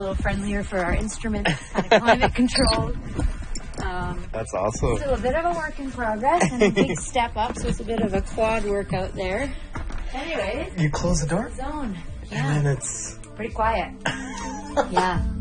A little friendlier for our instruments, kind of climate controlled. That's awesome. So a bit of a work in progress and a big step up, so it's a bit of a quad workout there. Anyways. You close the door? Zone. Yeah. And then it's... pretty quiet. Yeah.